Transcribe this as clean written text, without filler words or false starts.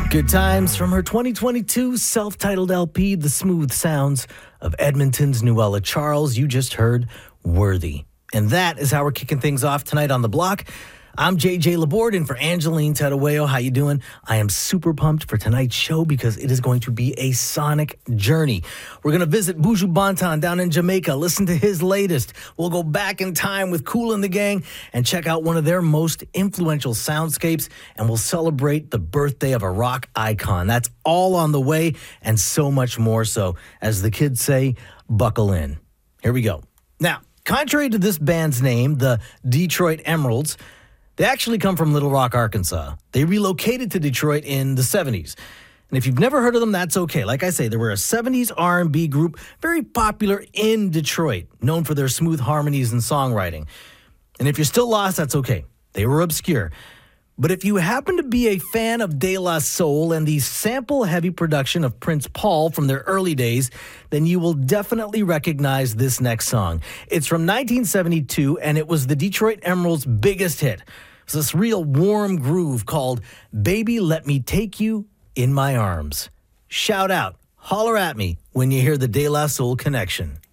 Good times from her 2022 self-titled LP, The Smooth Sounds of Edmonton's Nuella Charles. You just heard Worthy. And that is how we're kicking things off tonight on The Block. I'm JJ Laborde in for Angeline Tadaweo. How you doing? I am super pumped for tonight's show because it is going to be a sonic journey. We're going to visit Buju Banton down in Jamaica, listen to his latest. We'll go back in time with Kool and the Gang and check out one of their most influential soundscapes, and we'll celebrate the birthday of a rock icon. That's all on the way and so much more. So, as the kids say, buckle in. Here we go. Now, contrary to this band's name, the Detroit Emeralds, they actually come from Little Rock, Arkansas. They relocated to Detroit in the 70s. And if you've never heard of them, that's okay. Like I say, they were a 70s R&B group, very popular in Detroit, known for their smooth harmonies and songwriting. And if you're still lost, that's okay. They were obscure. But if you happen to be a fan of De La Soul and the sample-heavy production of Prince Paul from their early days, then you will definitely recognize this next song. It's from 1972, and it was the Detroit Emeralds' biggest hit. It's this real warm groove called Baby Let Me Take You in My Arms. Shout out, holler at me when you hear the De La Soul connection.